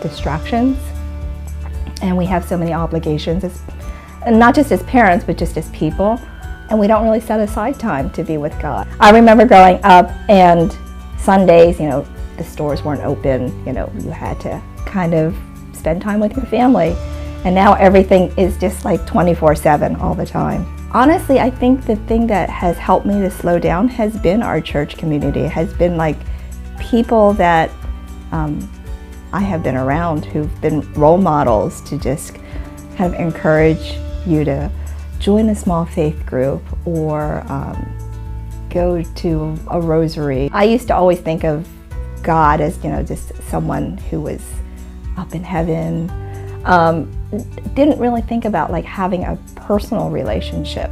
distractions, and we have so many obligations, and not just as parents, but just as people, and we don't really set aside time to be with God. I remember growing up, and Sundays, the stores weren't open, you had to kind of spend time with your family, and now everything is just like 24/7 all the time. Honestly, I think the thing that has helped me to slow down has been our church community. It has been like people that I have been around who've been role models to just kind of encourage you to join a small faith group or go to a rosary. I used to always think of God as, just someone who was up in heaven. Didn't really think about like having a personal relationship.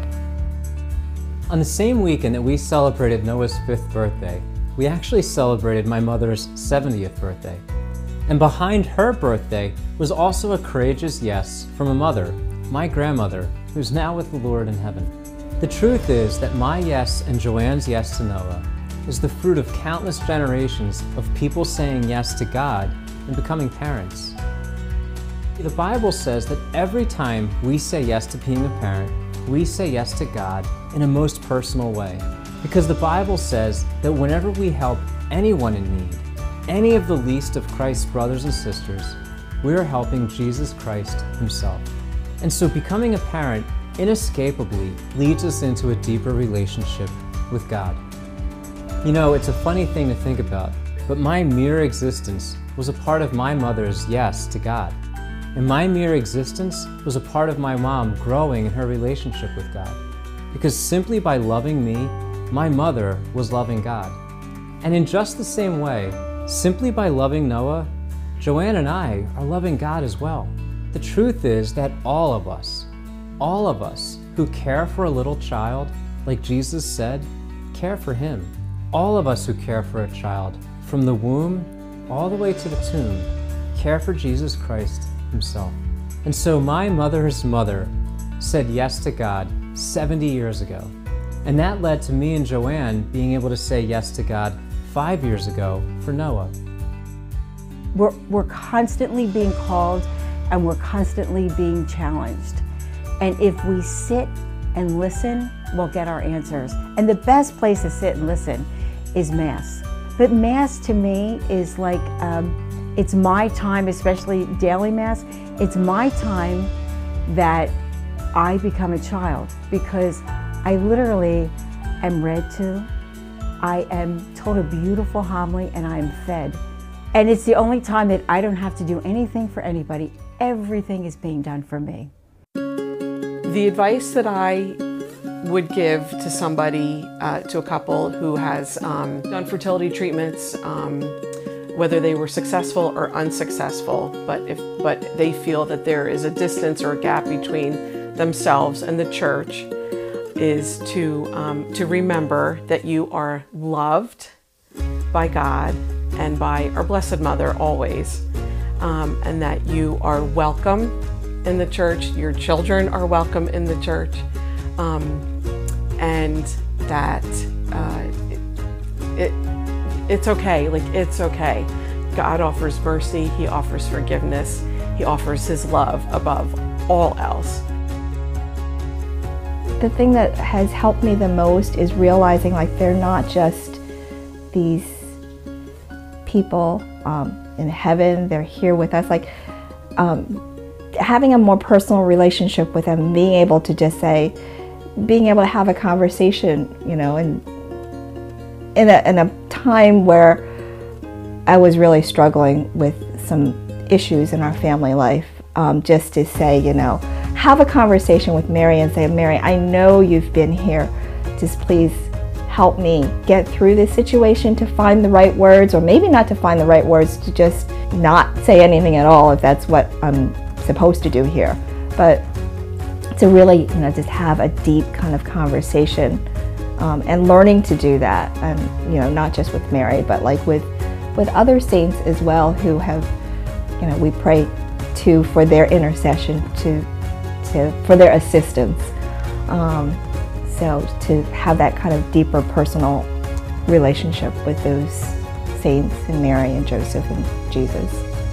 On the same weekend that we celebrated Noah's 5th birthday, we actually celebrated my mother's 70th birthday. And behind her birthday was also a courageous yes from a mother, my grandmother, who's now with the Lord in heaven. The truth is that my yes and Joanne's yes to Noah is the fruit of countless generations of people saying yes to God and becoming parents. The Bible says that every time we say yes to being a parent, we say yes to God in a most personal way. Because the Bible says that whenever we help anyone in need, any of the least of Christ's brothers and sisters, we are helping Jesus Christ himself. And so becoming a parent inescapably leads us into a deeper relationship with God. It's a funny thing to think about, but my mere existence was a part of my mother's yes to God. And my mere existence was a part of my mom growing in her relationship with God. Because simply by loving me, my mother was loving God. And in just the same way, simply by loving Noah, Joanne and I are loving God as well. The truth is that all of us who care for a little child, like Jesus said, care for him. All of us who care for a child, from the womb all the way to the tomb, care for Jesus Christ himself. And so my mother's mother said yes to God 70 years ago. And that led to me and Joanne being able to say yes to God 5 years ago for Noah. We're constantly being called and we're constantly being challenged. And if we sit and listen, we'll get our answers. And the best place to sit and listen is Mass. But Mass to me is like, it's my time, especially daily Mass, it's my time that I become a child, because I literally am read to, I am told a beautiful homily, and I am fed. And it's the only time that I don't have to do anything for anybody. Everything is being done for me. The advice that I would give to somebody, to a couple who has done fertility treatments, whether they were successful or unsuccessful, but they feel that there is a distance or a gap between themselves and the church, is to remember that you are loved by God and by our Blessed Mother always, and that you are welcome in the church, your children are welcome in the church, and that it's okay, it's okay. God offers mercy, He offers forgiveness, He offers His love above all else. The thing that has helped me the most is realizing they're not just these people in heaven, they're here with us. Having a more personal relationship with them, being able to just say, being able to have a conversation, in a time where I was really struggling with some issues in our family life, just to say, have a conversation with Mary and say, Mary, I know you've been here. Just please help me get through this situation, to find the right words, or maybe not to find the right words, to just not say anything at all if that's what I'm supposed to do here. But to really, just have a deep kind of conversation, and learning to do that, and not just with Mary, but with other saints as well, who have, we pray to for their intercession, for their assistance. So to have that kind of deeper personal relationship with those saints and Mary and Joseph and Jesus.